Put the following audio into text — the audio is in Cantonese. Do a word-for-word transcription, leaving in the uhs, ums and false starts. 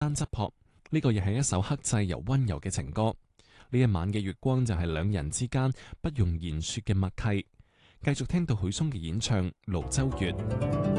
單側撲，呢個亦係一首克制又溫柔嘅情歌。呢一晚嘅月光就係兩人之間不用言說嘅默契。繼續聽到許嵩嘅演唱《瀘州月》。